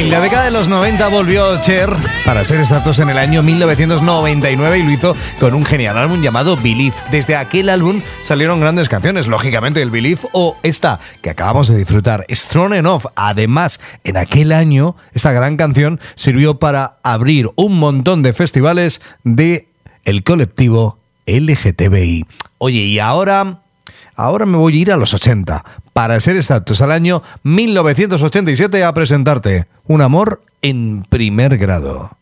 En la década de los 90 volvió Cher, para ser exactos en el año 1999, y lo hizo con un genial álbum llamado Believe. Desde aquel álbum salieron grandes canciones, lógicamente el Believe o esta que acabamos de disfrutar, Strong Enough. Además, en aquel año esta gran canción sirvió para abrir un montón de festivales de el colectivo LGTBI. Oye, y ahora me voy a ir a los 80, para ser exactos, al año 1987, a presentarte Un amor en primer grado.